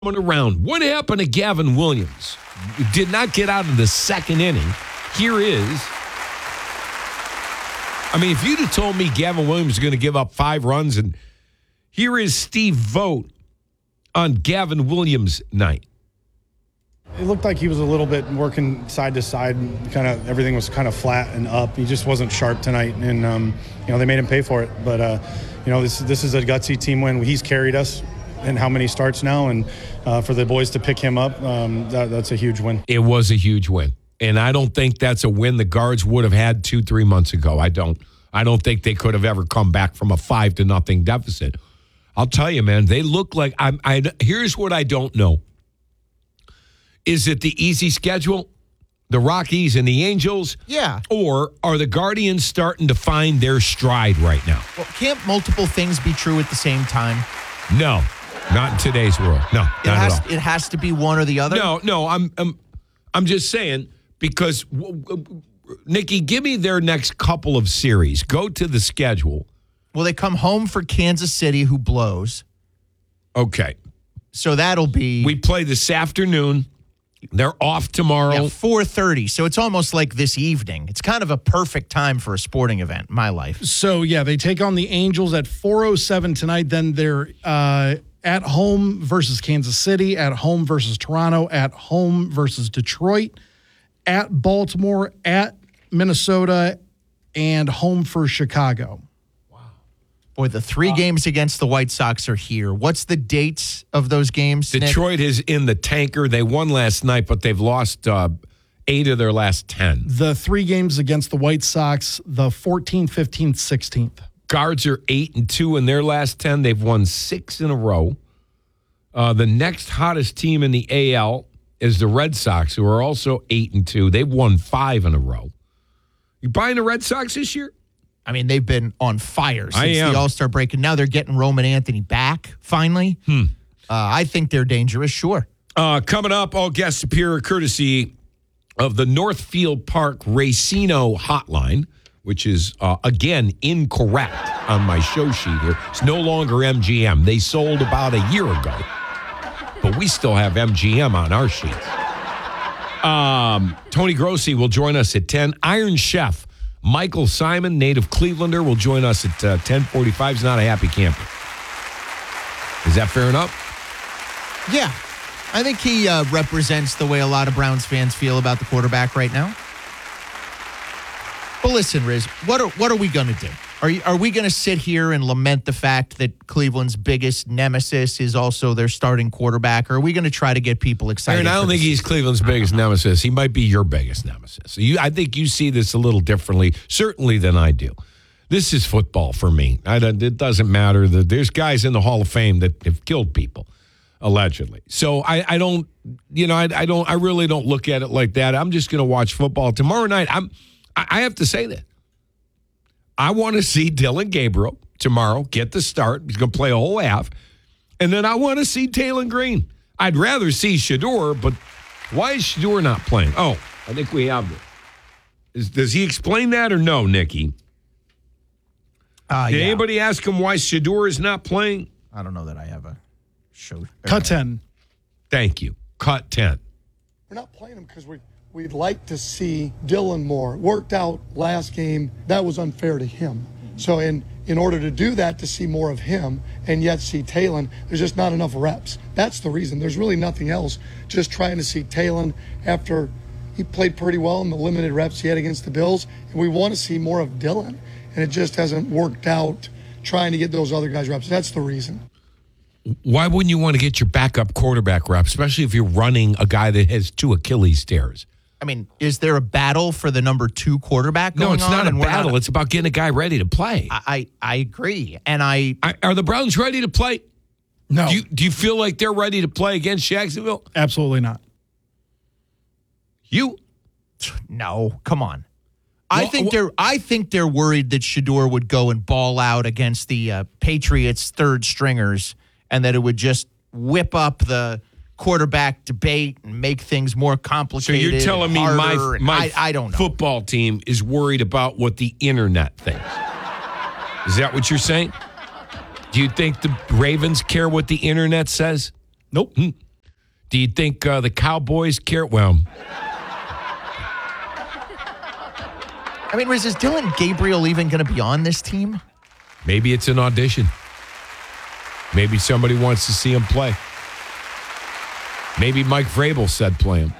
around. What happened to Gavin Williams? He did not get out of the second inning. Here is. I mean, if you'd have told me Gavin Williams was going to give up 5 runs, and here is Steve Vogt on Gavin Williams' night. It looked like he was a little bit working side to side. Kind of everything was kind of flat and up. He just wasn't sharp tonight, and they made him pay for it. But this is a gutsy team win. He's carried us. And how many starts now, and for the boys to pick him up, that's a huge win. It was a huge win, and I don't think that's a win the Guards would have had 2-3 months ago. I don't think they could have ever come back from a 5-0 deficit. I'll tell you, man, they look like here's what I don't know. Is it the easy schedule, the Rockies and the Angels? Yeah. Or are the Guardians starting to find their stride right now? Well, can't multiple things be true at the same time? No. Not in today's world. No, not at all. It has to be one or the other? No, I'm just saying because, Nikki, give me their next couple of series. Go to the schedule. Well, they come home for Kansas City, who blows. Okay. So that'll be... We play this afternoon. They're off tomorrow. Yeah, 4:30. So it's almost like this evening. It's kind of a perfect time for a sporting event in my life. So, yeah, they take on the Angels at 4:07 tonight. Then they're... at home versus Kansas City, at home versus Toronto, at home versus Detroit, at Baltimore, at Minnesota, and home for Chicago. Wow. Boy, the 3 games against the White Sox are here. What's the dates of those games, Detroit Nick? is in the tanker. They won last night, but they've lost 8 of their last 10. The 3 games against the White Sox, the 14th, 15th, 16th. Guards are 8-2 in their last 10. They've won 6 in a row. The next hottest team in the AL is the Red Sox, who are also 8-2. They've won 5 in a row. You buying the Red Sox this year? I mean, they've been on fire since the All-Star break, and now they're getting Roman Anthony back, finally. I think they're dangerous, sure. Coming up, all guests appear courtesy of the Northfield Park Racino Hotline, which is, again, incorrect on my show sheet here. It's no longer MGM. They sold about a year ago, but we still have MGM on our sheets. Tony Grossi will join us at 10. Iron Chef Michael Simon, native Clevelander, will join us at 10:45. He's not a happy camper. Is that fair enough? Yeah. I think he represents the way a lot of Browns fans feel about the quarterback right now. But listen, Riz, what are we going to do? Are we going to sit here and lament the fact that Cleveland's biggest nemesis is also their starting quarterback? Or are we going to try to get people excited? Aaron, I don't think he's Cleveland's biggest nemesis. He might be your biggest nemesis. I think you see this a little differently, certainly, than I do. This is football for me. It doesn't matter. There's guys in the Hall of Fame that have killed people, allegedly. So I really don't look at it like that. I'm just going to watch football. Tomorrow night, I have to say that. I want to see Dylan Gabriel tomorrow get the start. He's going to play a whole half. And then I want to see Taylon Green. I'd rather see Shedeur, but why is Shedeur not playing? Oh, I think we have it. Does he explain that or no, Nikki? Did anybody ask him why Shedeur is not playing? I don't know that I have a show. Cut 10. Thank you. Cut 10. We're not playing him because we'd like to see Dylan more. Worked out last game. That was unfair to him. So in order to do that, to see more of him and yet see Taylon, there's just not enough reps. That's the reason. There's really nothing else. Just trying to see Taylon after he played pretty well in the limited reps he had against the Bills. And we want to see more of Dylan. And it just hasn't worked out trying to get those other guys reps. That's the reason. Why wouldn't you want to get your backup quarterback reps, especially if you're running a guy that has 2 Achilles tears? I mean, is there a battle for the number 2 quarterback going on? No, it's not a battle. It's about getting a guy ready to play. I agree. And Are the Browns ready to play? No. Do you feel like they're ready to play against Jacksonville? Absolutely not. No, come on. I think they're worried that Shedeur would go and ball out against the Patriots' third stringers and that it would just whip up the quarterback debate and make things more complicated. So you're telling me my I don't know. Football team is worried about what the internet thinks. Is that what you're saying? Do you think the Ravens care what the internet says? Nope. Do you think the Cowboys care? Well, I mean, is Dylan Gabriel even going to be on this team? maybe it's an audition. Maybe somebody wants to see him play. Maybe Mike Vrabel said play him.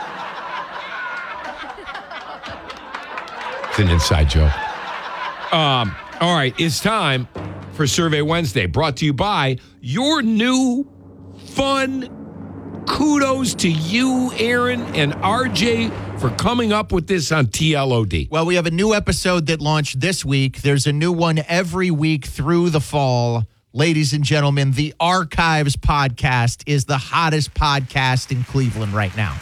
It's an inside joke. All right, it's time for Survey Wednesday, brought to you by your new fun. Kudos to you, Aaron and RJ, for coming up with this on TLOD. Well, we have a new episode that launched this week. There's a new one every week through the fall. Ladies and gentlemen, the Archives podcast is the hottest podcast in Cleveland right now.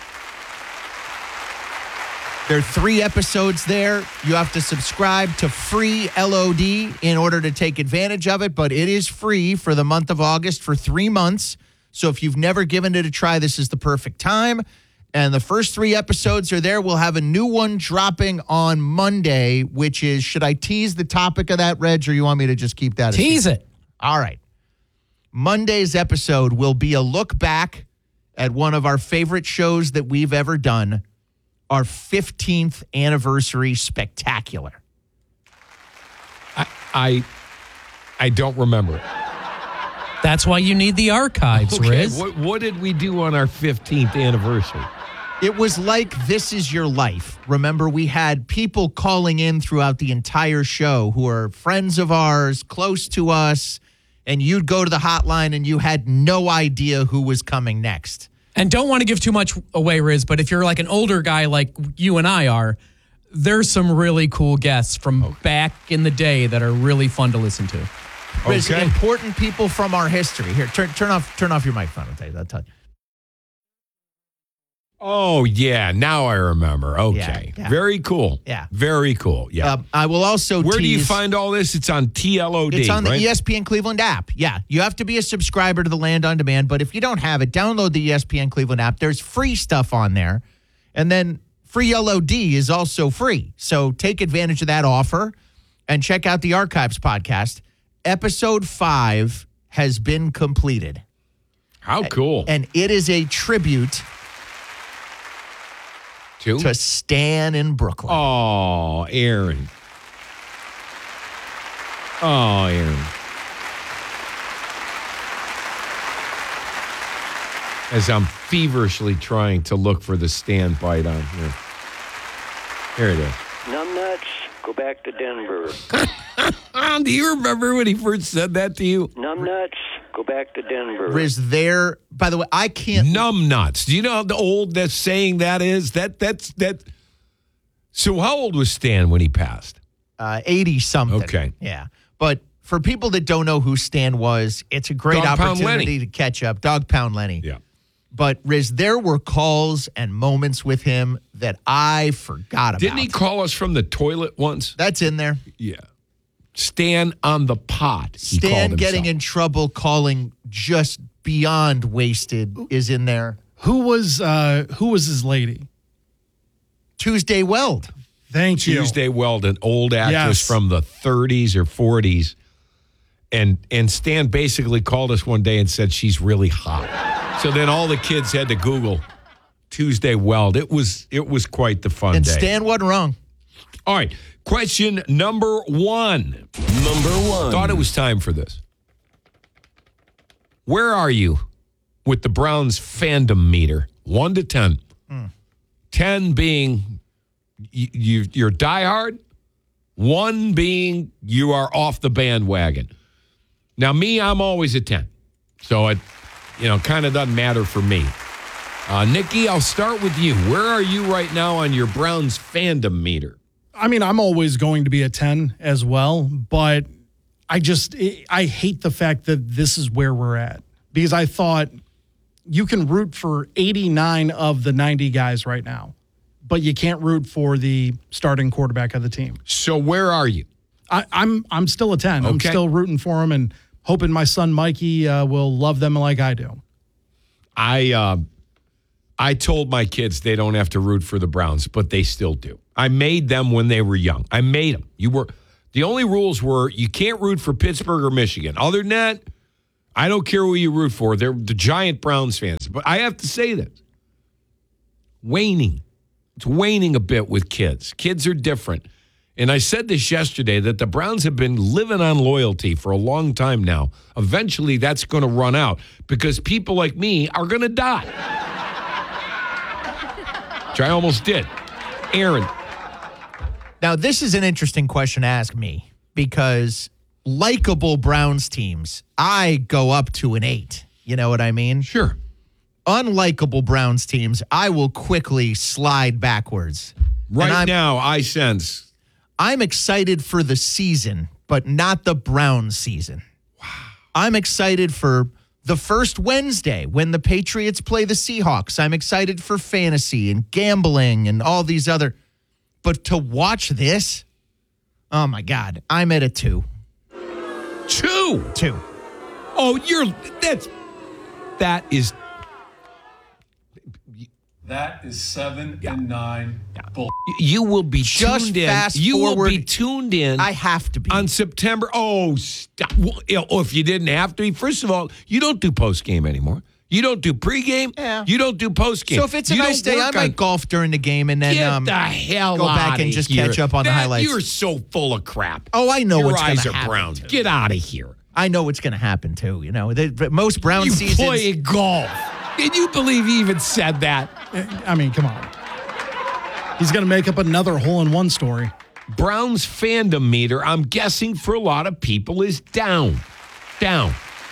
There are 3 episodes there. You have to subscribe to free LOD in order to take advantage of it, but it is free for the month of August for 3 months. So if you've never given it a try, this is the perfect time. And the first 3 episodes are there. We'll have a new one dropping on Monday, which is, should I tease the topic of that, Reg, or you want me to just keep that? Tease it. All right. Monday's episode will be a look back at one of our favorite shows that we've ever done, our 15th anniversary spectacular. I don't remember it. That's why you need the archives, Okay, Riz. what did we do on our 15th anniversary? It was like This Is Your Life. Remember, we had people calling in throughout the entire show who are friends of ours, close to us, and you'd go to the hotline and you had no idea who was coming next. And don't want to give too much away, Riz, but if you're like an older guy like you and I are, there's some really cool guests from back in the day that are really fun to listen to. Riz, Okay. important people from our history. Here, turn off your microphone. I'll tell you. Oh, yeah. Now I remember. Okay. Yeah. Very cool. Yeah. Very cool. Yeah. I will also Where do you tease- find all this? It's on TLOD, It's on the right? ESPN Cleveland app. Yeah. You have to be a subscriber to the Land on Demand, but if you don't have it, download the ESPN Cleveland app. There's free stuff on there. And then free LOD is also free. So take advantage of that offer and check out the Archives podcast. Episode 5 has been completed. How cool. And it is a tribute to Stan in Brooklyn. Oh, Aaron. Oh, Aaron. As I'm feverishly trying to look for the stand bite on here. Here it is. Numbnuts, go back to Denver. Do you remember when he first said that to you? Numbnuts, go back to Denver. Riz, there, by the way, I can't. Numb nuts. Do you know how old that saying that is? That's. So how old was Stan when he passed? 80 something. Okay. Yeah. But for people that don't know who Stan was, it's a great Dog Pound opportunity Lenny. to catch up. Dog Pound Lenny. Yeah. But Riz, there were calls and moments with him that I forgot about. Didn't he call us from the toilet once? That's in there. Yeah. Stan on the pot. he Stan called getting himself. in trouble calling just beyond wasted is in there. Who was his lady? Tuesday Weld. Thank you. Tuesday Weld, an old actress Yes. from the 30s or 40s. And Stan basically called us one day and said she's really hot. So then all the kids had to Google Tuesday Weld. It was quite the fun And day. Stan wasn't wrong. All right. Question number 1. Thought it was time for this. Where are you with the Browns fandom meter? 1 to 10. 10 being you're diehard. 1 being you are off the bandwagon. Now, me, I'm always a 10. So it, kind of doesn't matter for me. Nikki, I'll start with you. Where are you right now on your Browns fandom meter? I mean, I'm always going to be a 10 as well, but I hate the fact that this is where we're at, because I thought you can root for 89 of the 90 guys right now, but you can't root for the starting quarterback of the team. So where are you? I'm still a 10. I'm Okay. still rooting for him and hoping my son Mikey will love them like I do. I told my kids they don't have to root for the Browns, but they still do. I made them when they were young. I made them. The only rules were you can't root for Pittsburgh or Michigan. Other than that, I don't care who you root for. They're the giant Browns fans. But I have to say this. Waning. It's waning a bit with kids. Kids are different. And I said this yesterday that the Browns have been living on loyalty for a long time now. Eventually, that's going to run out because people like me are going to die. Which I almost did. Aaron. Now, this is an interesting question to ask me because likable Browns teams, I go up to an 8. You know what I mean? Sure. Unlikable Browns teams, I will quickly slide backwards. Right now, I sense. I'm excited for the season, but not the Browns season. Wow. I'm excited for the first Wednesday when the Patriots play the Seahawks. I'm excited for fantasy and gambling and all these other. But to watch this, oh my God, I'm at a 2. 2? 2. Oh, that is. That is 7 and 9. Bull. You will be Just tuned in. fast You will forward. be tuned in. I have to be. On September. Oh, stop. Well, if you didn't have to be, first of all, you don't do post game anymore. You don't do pregame. Yeah. You don't do post game. So if it's a nice day, I might golf during the game and then Get the hell go back outta and just here. catch up on the highlights. You're so full of crap. Oh, I know Your what's going eyes to are happen. Browns. too. Get out of here. I know what's going to happen too. You know, most Brown You seasons. play golf. Can you believe he even said that? I mean, come on. He's going to make up another hole-in-one story. Browns fandom meter, I'm guessing for a lot of people, is down. Down.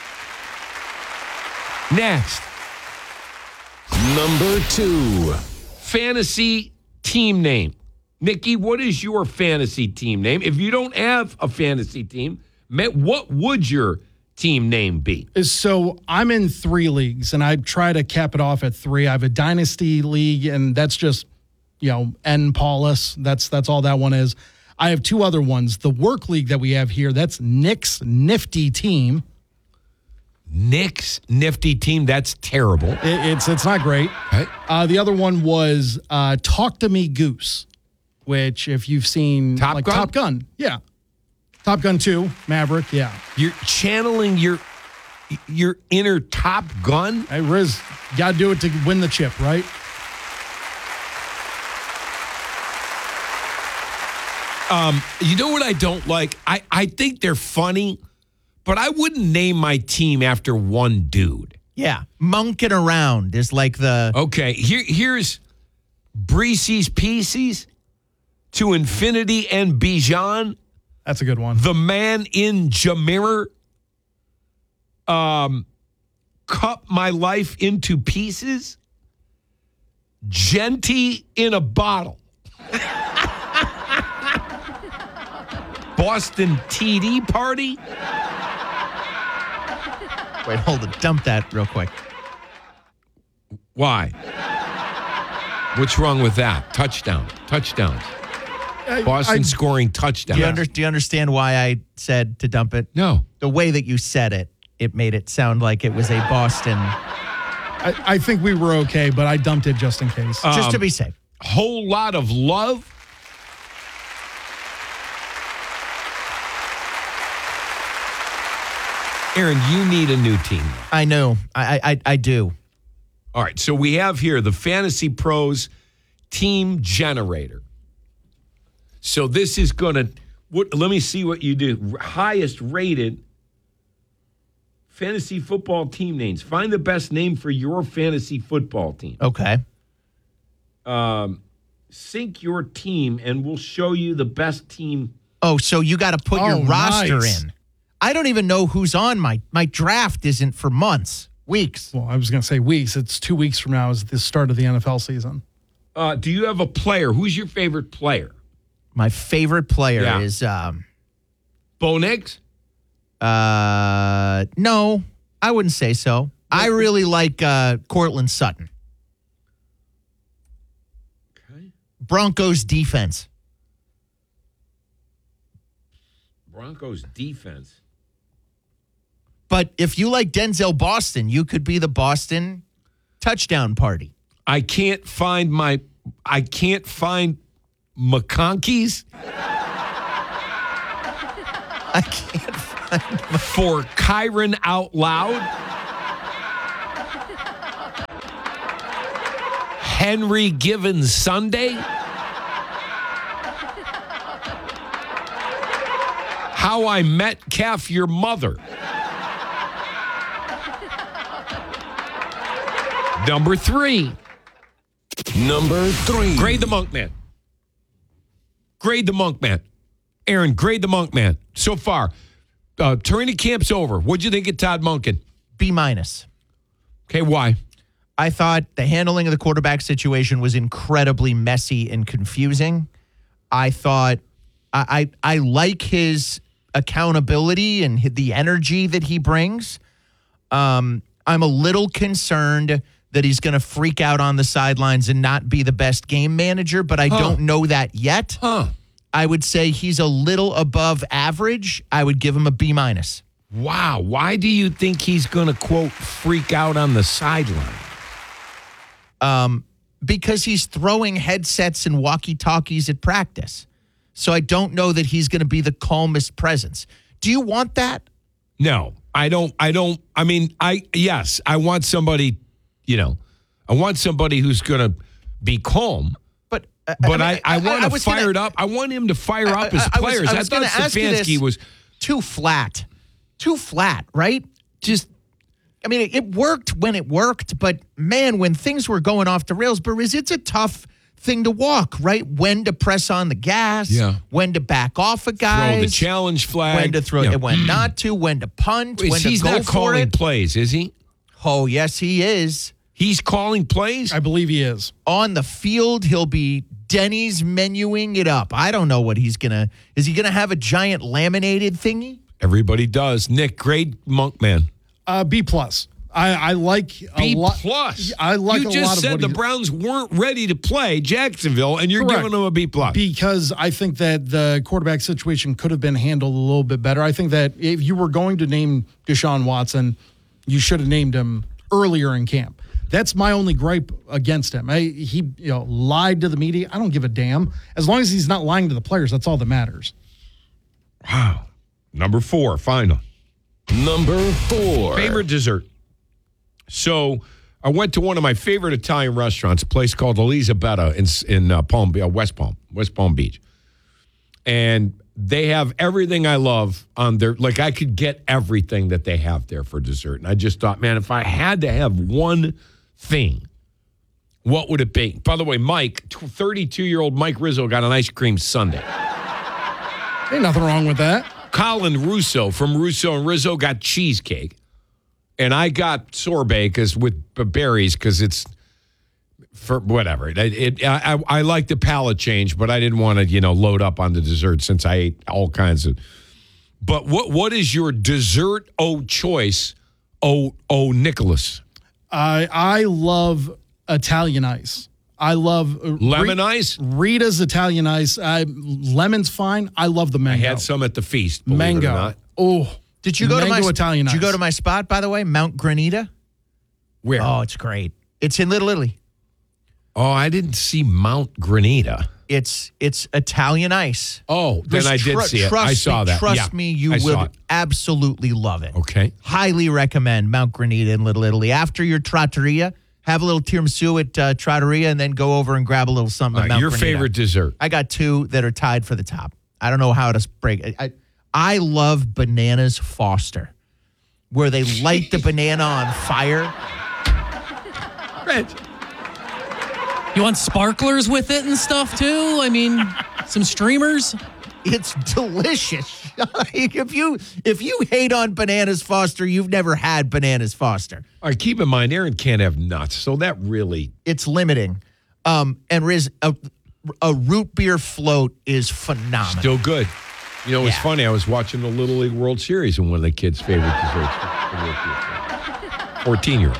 Next. Number 2. Fantasy team name. Nikki, what is your fantasy team name? If you don't have a fantasy team, what would your team name be? So I'm in 3 leagues, and I try to cap it off at 3. I have a dynasty league, and that's just, N Paulus. That's all that one is. I have 2 other ones. The work league that we have here, that's Nick's Nifty Team. Nick's Nifty Team? That's terrible. It's not great. Right. The other one was Talk to Me Goose, which if you've seen Top Gun? Top Gun, yeah. Top Gun 2, Maverick, yeah. You're channeling your inner Top Gun? Hey, Riz, you got to do it to win the chip, right? You know what I don't like? I think they're funny, but I wouldn't name my team after one dude. Yeah, monkeying around is like the. Okay, here's Breezy's Pieces to Infinity and Bijan. That's a good one. The Man in Jamirror. Cut My Life into Pieces. Genty in a Bottle. Boston TD Party. Wait, hold it. Dump that real quick. Why? What's wrong with that? Touchdowns. Boston scoring touchdowns. Do you understand why I said to dump it? No. The way that you said it, it made it sound like it was a Boston. I think we were okay, but I dumped it just in case. Just to be safe. Whole Lot of Love. Aaron, you need a new team. I know. I do. All right, so we have here the Fantasy Pros Team Generator. So this is going to, let me see what you do. Highest rated fantasy football team names. Find the best name for your fantasy football team. Okay. Sync your team, and we'll show you the best team. Oh, so you got to put your roster nice. in. I don't even know who's on my draft isn't for months, weeks. Well, I was going to say weeks. It's 2 weeks from now is the start of the NFL season. Do you have a player? Who's your favorite player? My favorite player is Bo Nix? no, I wouldn't say so. I really like Cortland Sutton. Okay. Broncos defense. Broncos defense. But if you like Denzel Boston, you could be the Boston touchdown party. I can't find McConkey's. I can't find For Kyron Out Loud. Henry Given Sunday. How I Met Calf Your Mother. Number 3. Grade the Monk Man. Grade the Monk Man. Aaron, grade the Monk Man. So far, training camp's over. What'd you think of Todd Monken? B-. Okay, why? I thought the handling of the quarterback situation was incredibly messy and confusing. I thought I like his accountability and the energy that he brings. I'm a little concerned that he's going to freak out on the sidelines and not be the best game manager, but I don't know that yet. I would say he's a little above average. I would give him a B-. Wow. Why do you think he's going to, quote, freak out on the sideline? Because he's throwing headsets and walkie-talkies at practice. So I don't know that he's going to be the calmest presence. Do you want that? No, I don't. I mean, yes, I want somebody, I want somebody who's going to be calm. But I want to fire it up. I want him to fire up his players. I thought Stefanski was too flat. Too flat, right? It worked when it worked, but man, when things were going off the rails, Bariz, it's a tough thing to walk, right? When to press on the gas, when to back off a guy, throw the challenge flag, when to throw, when not to, when to punt, when to go for it. He's not calling plays, is he? Oh, yes, he is. He's calling plays? I believe he is. On the field, he'll be Denny's menuing it up. I don't know what he's going to... Is he going to have a giant laminated thingy? Everybody does. Nick, grade Monk Man. B+. I like a lot. B+. I like you a just lot of said what the he, Browns weren't ready to play Jacksonville, and you're correct, giving them a B+. Because I think that the quarterback situation could have been handled a little bit better. I think that if you were going to name Deshaun Watson, you should have named him earlier in camp. That's my only gripe against him. He lied to the media. I don't give a damn. As long as he's not lying to the players, that's all that matters. Wow. Number 4, final. Number 4. Favorite dessert. So I went to one of my favorite Italian restaurants, a place called Elisabetta in West Palm Beach. And they have everything I love on their, like I could get everything that they have there for dessert. And I just thought, man, if I had to have one thing, what would it be? By the way, 32-year-old Mike Rizzo got an ice cream sundae. Ain't nothing wrong with that. Colin Russo from Russo and Rizzo got cheesecake. And I got sorbet with berries because it's for whatever. I like the palate change, but I didn't want to, load up on the dessert since I ate all kinds of. But what is your dessert choice, Nicholas? I love Italian ice. I love lemon ice. Rita's Italian ice. Lemon's fine. I love the mango. I had some at the feast. Believe mango. It or not. Oh, did you go to my Italian Did you ice. go to my spot, by the way, Mount Granita? Where? Oh, it's great. It's in Little Italy. Oh, I didn't see Mount Granita. It's Italian ice. Oh, then I did see it. I saw that. Trust me, you would absolutely love it. Okay. Highly recommend Mount Granita in Little Italy. After your trattoria, have a little tiramisu at trattoria, and then go over and grab a little something at Mount Your Granita. favorite dessert? I got 2 that are tied for the top. I don't know how to break it. I love Bananas Foster, where they light the banana on fire. Reg. You want sparklers with it and stuff too? I mean, some streamers? It's delicious. If you hate on Bananas Foster, you've never had Bananas Foster. All right, keep in mind, Aaron can't have nuts, so that really... It's limiting. And Riz, a root beer float is phenomenal. Still good. It's funny. I was watching the Little League World Series and one of the kids' favorite desserts. 14-year-olds.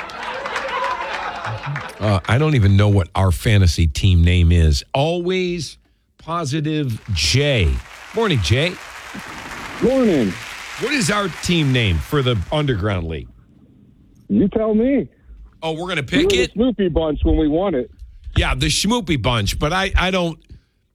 I don't even know what our fantasy team name is. Always Positive J. Morning, Jay. Morning. What is our team name for the Underground League? You tell me. Oh, we're going to pick We're it? the Snoopy Bunch when we want it. Yeah, the Schmoopy Bunch, but I don't...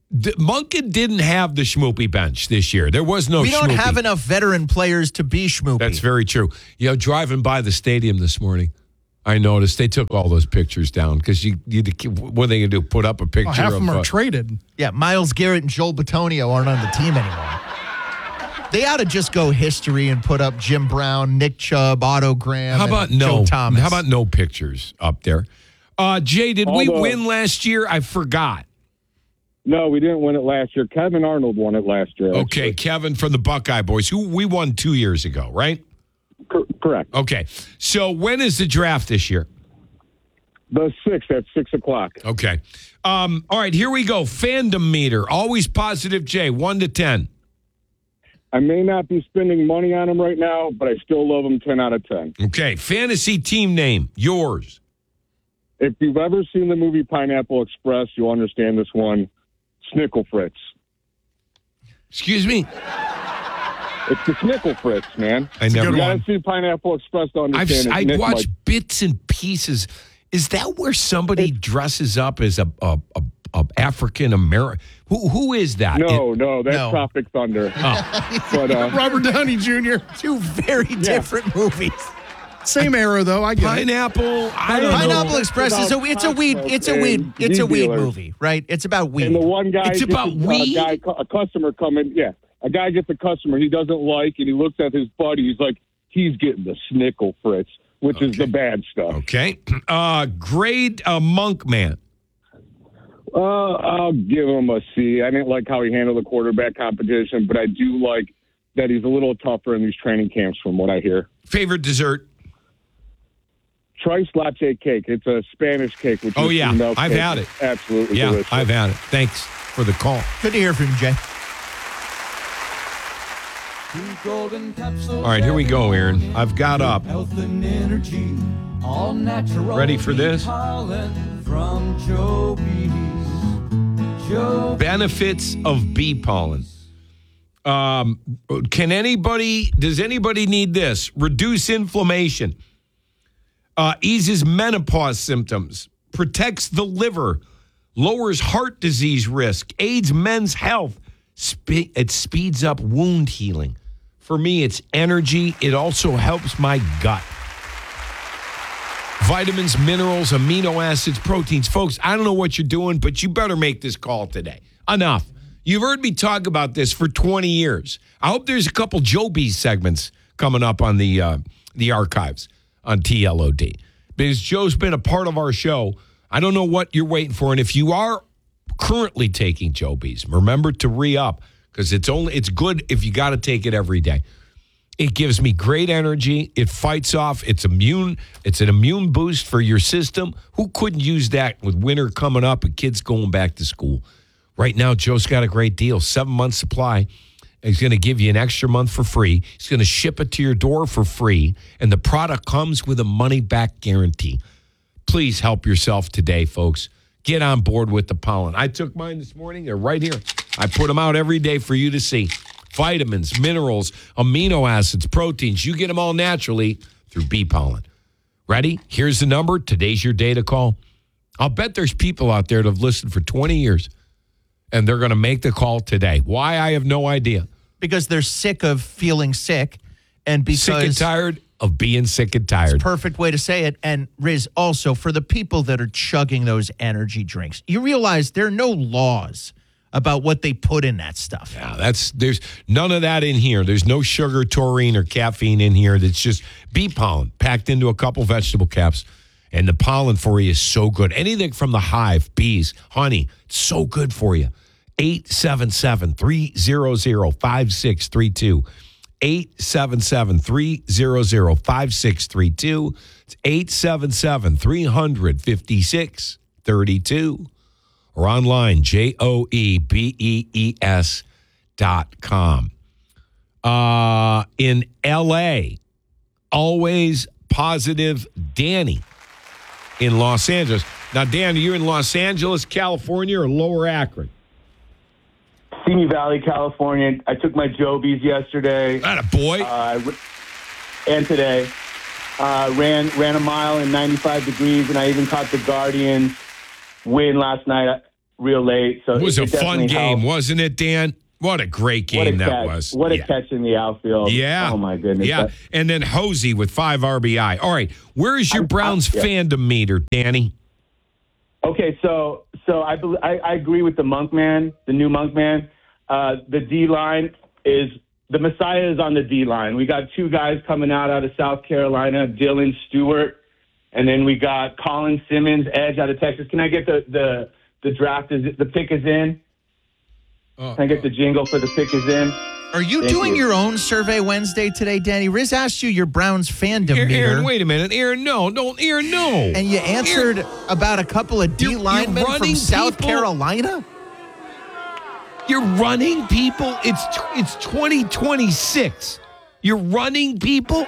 Monken didn't have the schmoopy bench this year. There was no We don't schmoopy. have enough veteran players to be schmoopy. That's very true. Driving by the stadium this morning, I noticed they took all those pictures down because what are they going to do? Put up a picture Half of them are of traded. Yeah, Myles Garrett and Joel Bitonio aren't on the team anymore. They ought to just go history and put up Jim Brown, Nick Chubb, Otto Graham, Joe Thomas. How about no pictures up there? Jay, did we win last year? I forgot. No, we didn't win it last year. Kevin Arnold won it last year. Okay, Kevin from the Buckeye Boys, who we won 2 years ago, right? Correct. Okay, so when is the draft this year? The 6th at 6 o'clock. Okay. All right, here we go. Fandom meter, always positive, Jay, 1 to 10. I may not be spending money on them right now, but I still love them 10 out of 10. Okay, fantasy team name, yours. If you've ever seen the movie Pineapple Express, you'll understand this one. Snickle Fritz. Excuse me? It's the Snickle Fritz, man. I never. You got to see Pineapple Express to understand I it. watch bits and pieces. Is that where somebody dresses up as a African American? Who is that? No, that's Tropic Thunder. Oh. But Robert Downey Jr. Two very different movies. Same era though. I get Pineapple. I don't know. Pineapple Express is a weed movie, right? It's about weed. And the one guy, It's about weed? a customer coming. Yeah, a guy gets a customer he doesn't like, and he looks at his buddy. He's like, he's getting the Snickle Fritz, which is the bad stuff. Okay. Grade Monk Man. I'll give him a C. I didn't like how he handled the quarterback competition, but I do like that he's a little tougher in these training camps, from what I hear. Favorite dessert? Trice latte cake. It's a Spanish cake. Which Oh, is yeah. milk I've cake. had it. Absolutely Yeah, delicious. I've had it. Thanks for the call. Good to hear from you, Jay. All right, here we go, Aaron. I've got up. Ready for this? Benefits of bee pollen. Does anybody need this? Reduce inflammation. Eases menopause symptoms. Protects the liver. Lowers heart disease risk. Aids men's health. It speeds up wound healing. For me, it's energy. It also helps my gut. Vitamins, minerals, amino acids, proteins. Folks, I don't know what you're doing, but you better make this call today. Enough. You've heard me talk about this for 20 years. I hope there's a couple Joe B segments coming up on the archives on TLOD. Because Joe's been a part of our show. I don't know what you're waiting for. And if you are currently taking Joe B's, remember to re-up, because it's good if you got to take it every day. It gives me great energy. It fights off. It's an immune boost for your system. Who couldn't use that with winter coming up and kids going back to school? Right now, Joe's got a great deal. 7-month supply. He's going to give you an extra month for free. He's going to ship it to your door for free. And the product comes with a money-back guarantee. Please help yourself today, folks. Get on board with the pollen. I took mine this morning. They're right here. I put them out every day for you to see. Vitamins, minerals, amino acids, proteins. You get them all naturally through bee pollen. Ready? Here's the number. Today's your day to call. I'll bet there's people out there that have listened for 20 years, and they're going to make the call today. Why? I have no idea. Because they're sick of feeling sick, and because sick and tired of being sick and tired. Perfect way to say it. And Riz, also for the people that are chugging those energy drinks, you realize there are no laws about what they put in that stuff. Yeah, there's none of that in here. There's no sugar, taurine, or caffeine in here. That's just bee pollen packed into a couple vegetable caps. And the pollen for you is so good. Anything from the hive, bees, honey, so good for you. 877-300-5632. 877-300-5632. It's 877-300-5632. Or online, JOEBEES.com. In L.A., always positive Danny in Los Angeles. Now, Dan, are you in Los Angeles, California, or Lower Akron? Simi Valley, California. I took my Joe B's yesterday. That a boy. And today. Ran a mile in 95 degrees, and I even caught the Guardians win last night. real late. So It was a fun definitely game, helped. wasn't it, Dan? What a great What a game that catch. was. What a Yeah. catch in the outfield. Yeah. Oh, my goodness. Yeah. And then Hosey with 5 RBI. All right. Where is your Browns yeah. fandom meter, Danny? Okay, so I agree with the Monkman, the new Monkman. The D-line is – the Messiah is on the D-line. We got 2 guys coming out of South Carolina, Dylan Stewart, and then we got Colin Simmons, edge out of Texas. Can I get the draft? The pick is in? Can I get the jingle for the pick is in? Are you Thank doing you. your own Survey Wednesday today, Danny? Riz asked you your Browns fandom meter. Aaron, wait a minute. Aaron, no. Don't, Aaron, no. And you answered about a couple of D You're linemen from running South people? Carolina? You're running people? It's 2026. You're running people?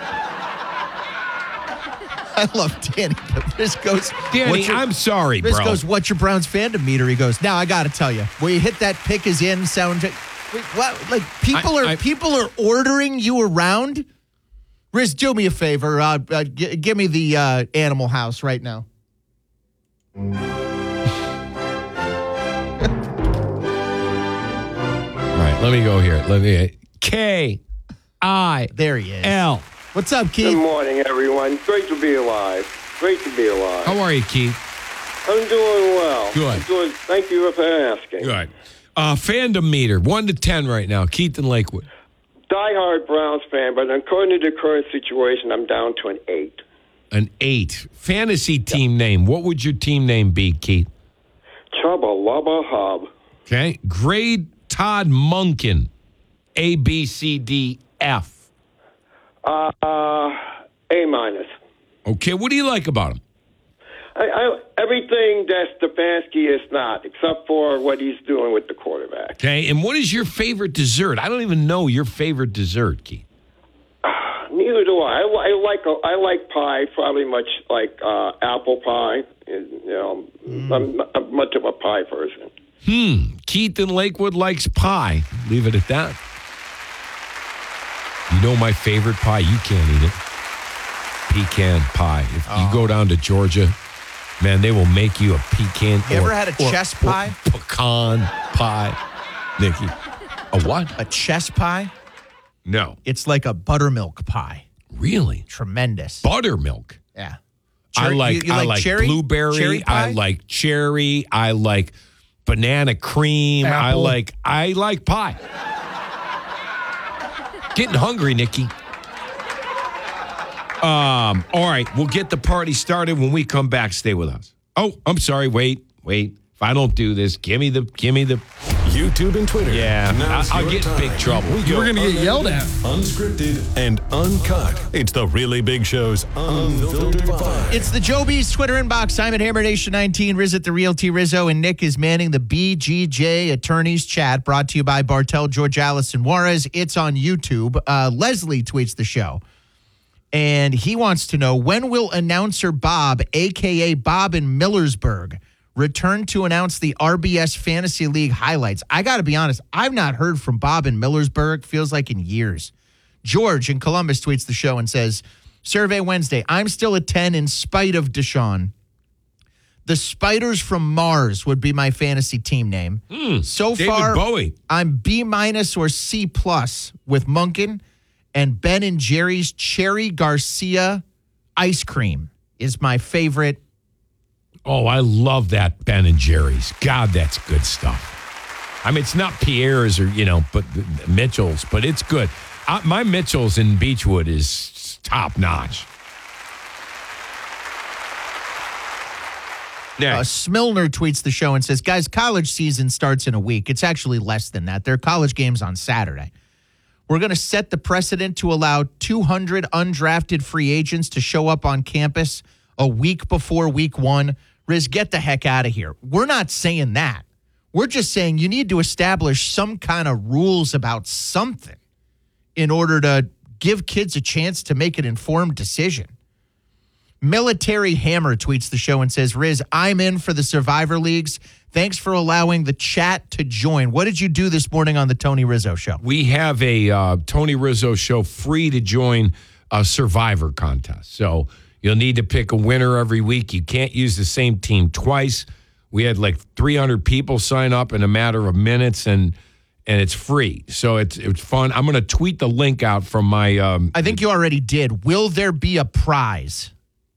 I love Danny. But Riz goes, Danny, "What's your-" I'm sorry, Riz bro. goes, what's your Browns fandom meter? He goes, now I got to tell you, will you hit that pick is in sound? Wait, what? Like people are ordering you around? Riz, do me a favor. Give me the Animal House right now. All right, let me go here. K-I-L. There he is. What's up, Keith? Good morning, everyone. Great to be alive. Great to be alive. How are you, Keith? I'm doing well. Good. Thank you for asking. Good. Fandom meter, 1 to 10 right now. Keith in Lakewood. Diehard Browns fan, but according to the current situation, I'm down to an 8. An 8. Fantasy team name. What would your team name be, Keith? Chubba Lubba Hub. Okay. Grade Todd Monken. A, B, C, D, F. A-. Okay. What do you like about him? Everything that Stefanski is not, except for what he's doing with the quarterback. Okay. And what is your favorite dessert? I don't even know your favorite dessert, Keith. Neither do I. I like pie, probably much like apple pie. I'm much of a pie person. Keith in Lakewood likes pie. Leave it at that. You know my favorite pie? You can't eat it. Pecan pie. If you go down to Georgia, man, they will make you a pecan. You ever had a chess pie? Or pecan pie. Nikki. A what? A chess pie? No. It's like a buttermilk pie. Really? Tremendous. Buttermilk. Yeah. I like cherry? blueberry. Cherry pie? I like cherry. I like banana cream. Apple. I like pie. Getting hungry, Nikki. All right, we'll get the party started when we come back. Stay with us. Oh, I'm sorry. Wait. If I don't do this, give me the. YouTube and Twitter. Yeah, Now's I'll your get in time. big trouble. We're going to get yelled at. Unscripted and uncut. It's the Really Big Show's Unfiltered Vibe. It's the Joe B's Twitter inbox. I'm at Hammer Nation 19. Riz at the Real T Rizzo, and Nick is manning the BGJ Attorneys Chat, brought to you by Bartel, George Allison Juarez. It's on YouTube. Leslie tweets the show, and he wants to know, when will announcer Bob, a.k.a. Bob in Millersburg, return to announce the RBS Fantasy League highlights? I got to be honest, I've not heard from Bob in Millersburg, feels like in years. George in Columbus tweets the show and says, Survey Wednesday, I'm still a 10 in spite of Deshaun. The Spiders from Mars would be my fantasy team name. So David far, Bowie. I'm B- or C+ with Munkin, and Ben and Jerry's Cherry Garcia ice cream is my favorite. Oh, I love that Ben and Jerry's. God, that's good stuff. I mean, it's not Pierre's or, but Mitchell's, but it's good. My Mitchell's in Beechwood is top notch. Smilner tweets the show and says, guys, college season starts in a week. It's actually less than that. There are college games on Saturday. We're going to set the precedent to allow 200 undrafted free agents to show up on campus a week before week one. Riz, get the heck out of here. We're not saying that. We're just saying you need to establish some kind of rules about something in order to give kids a chance to make an informed decision. Military Hammer tweets the show and says, Riz, I'm in for the Survivor Leagues. Thanks for allowing the chat to join. What did you do this morning on the Tony Rizzo Show? We have a Tony Rizzo Show free to join a Survivor contest. So you'll need to pick a winner every week. You can't use the same team twice. We had like 300 people sign up in a matter of minutes, and it's free. So it's fun. I'm going to tweet the link out from my... I think you already did. Will there be a prize?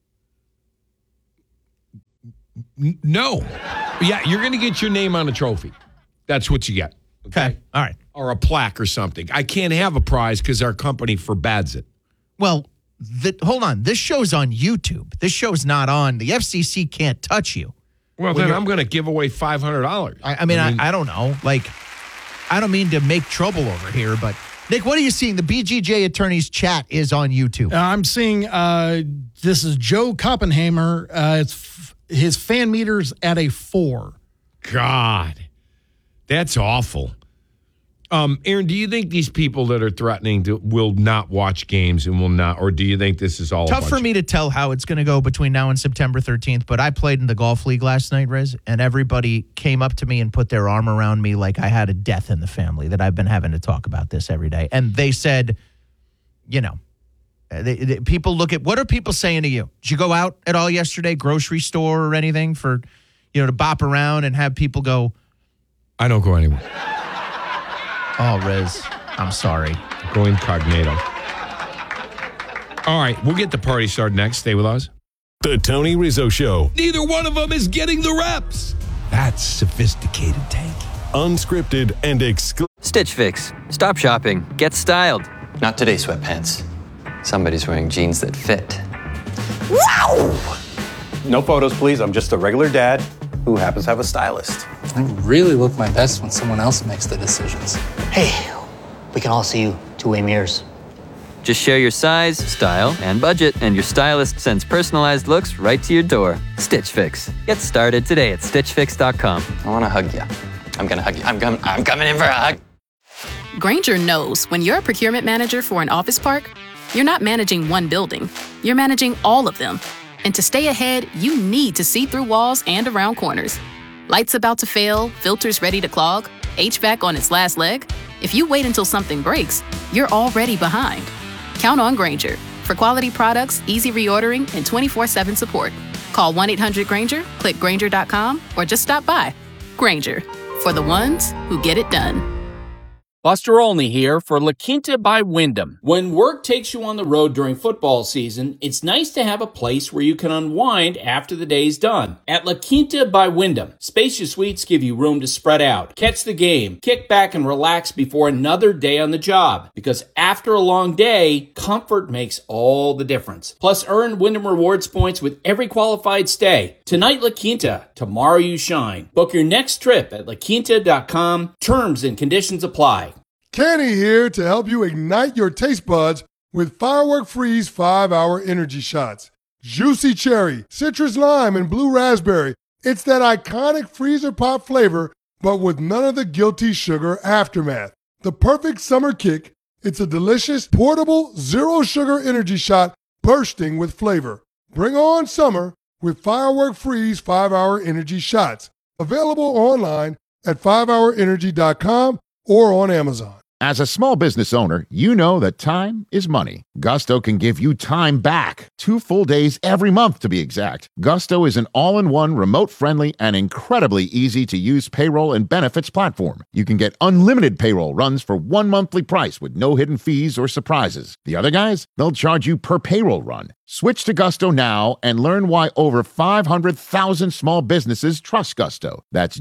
No. Yeah, you're going to get your name on a trophy. That's what you get. Okay. All right. Or a plaque or something. I can't have a prize because our company forbids it. Well, hold on. This show's on YouTube. This show's not on. The FCC can't touch you. Well, then I'm going to give away $500. I mean, I don't know. Like, I don't mean to make trouble over here, but Nick, what are you seeing? The BGJ attorneys chat is on YouTube. I'm seeing this is Joe Koppenheimer. It's his fan meter's at a 4. God, that's awful. Aaron, do you think these people that are threatening will not watch games and will not, or do you think this is all tough for me to tell how it's going to go between now and September 13th? But I played in the golf league last night, Riz, and everybody came up to me and put their arm around me like I had a death in the family, that I've been having to talk about this every day. And they said, you know, people look at, what are people saying to you? Did you go out at all yesterday, grocery store or anything for, to bop around and have people go? I don't go anywhere. Oh, Riz, I'm sorry. Go incognito. All right, we'll get the party started next. Stay with us. The Tony Rizzo Show. Neither one of them is getting the reps. That's sophisticated, Tank. Unscripted and exclusive. Stitch Fix. Stop shopping. Get styled. Not today, sweatpants. Somebody's wearing jeans that fit. Wow! No photos, please. I'm just a regular dad who happens to have a stylist. I really look my best when someone else makes the decisions. Hey, we can all see you two-way mirrors. Just share your size, style, and budget, and your stylist sends personalized looks right to your door. Stitch Fix. Get started today at StitchFix.com. I want to hug you. I'm going to hug you. I'm coming in for a hug. Grainger knows when you're a procurement manager for an office park, you're not managing one building. You're managing all of them. And to stay ahead, you need to see through walls and around corners. Lights about to fail, filters ready to clog, HVAC on its last leg. If you wait until something breaks, you're already behind. Count on Grainger for quality products, easy reordering, and 24/7 support. Call 1-800-GRAINGER, click Grainger.com, or just stop by. Grainger, for the ones who get it done. Buster Olney here for La Quinta by Wyndham. When work takes you on the road during football season, it's nice to have a place where you can unwind after the day's done. At La Quinta by Wyndham, spacious suites give you room to spread out, catch the game, kick back and relax before another day on the job. Because after a long day, comfort makes all the difference. Plus, earn Wyndham Rewards points with every qualified stay. Tonight, La Quinta. Tomorrow, you shine. Book your next trip at LaQuinta.com. Terms and conditions apply. Kenny here to help you ignite your taste buds with Firework Freeze 5-Hour Energy Shots. Juicy cherry, citrus lime, and blue raspberry. It's that iconic freezer pop flavor, but with none of the guilty sugar aftermath. The perfect summer kick. It's a delicious, portable, zero-sugar energy shot bursting with flavor. Bring on summer with Firework Freeze 5-Hour Energy Shots. Available online at 5hourenergy.com or on Amazon. As a small business owner, you know that time is money. Gusto can give you time back. 2 full days every month, to be exact. Gusto is an all-in-one, remote-friendly, and incredibly easy-to-use payroll and benefits platform. You can get unlimited payroll runs for 1 monthly price with no hidden fees or surprises. The other guys, they'll charge you per payroll run. Switch to Gusto now and learn why over 500,000 small businesses trust Gusto. That's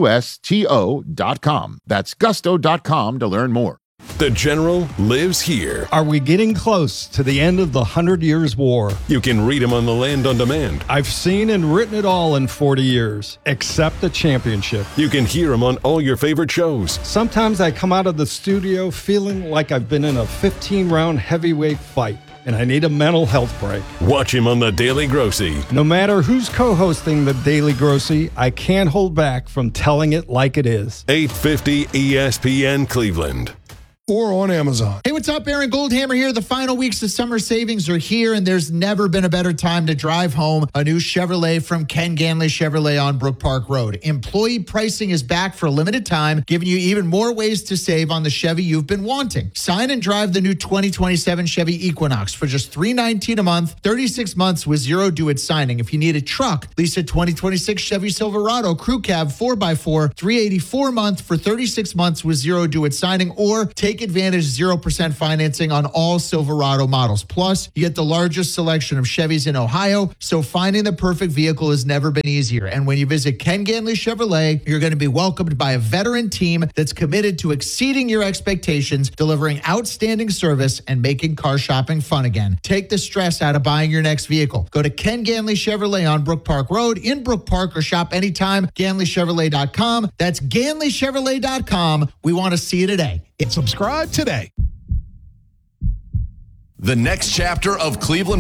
GUSTO.com. That's gusto.com to learn more. The General lives here. Are we getting close to the end of the 100 Years' War? You can read him on the Land on Demand. I've seen and written it all in 40 years, except the championship. You can hear him on all your favorite shows. Sometimes I come out of the studio feeling like I've been in a 15-round heavyweight fight, and I need a mental health break. Watch him on The Daily Grossy. No matter who's co-hosting The Daily Grossy, I can't hold back from telling it like it is. 850 ESPN Cleveland. or on Amazon. Hey, what's up? Aaron Goldhammer here. The final weeks of summer savings are here, and there's never been a better time to drive home a new Chevrolet from Ken Ganley Chevrolet on Brook Park Road. Employee pricing is back for a limited time, giving you even more ways to save on the Chevy you've been wanting. Sign and drive the new 2027 Chevy Equinox for just $319 a month, 36 months with zero due at signing. If you need a truck, lease a 2026 Chevy Silverado Crew Cab 4x4, $384 a month for 36 months with zero due at signing, or take advantage of 0% financing on all Silverado models. Plus, you get the largest selection of Chevys in Ohio, so finding the perfect vehicle has never been easier. And when you visit Ken Ganley Chevrolet, you're going to be welcomed by a veteran team that's committed to exceeding your expectations, delivering outstanding service, and making car shopping fun again. Take the stress out of buying your next vehicle. Go to Ken Ganley Chevrolet on Brook Park Road in Brook Park, or shop anytime, GanleyChevrolet.com. That's GanleyChevrolet.com. We want to see you today. Subscribe today. The next chapter of Cleveland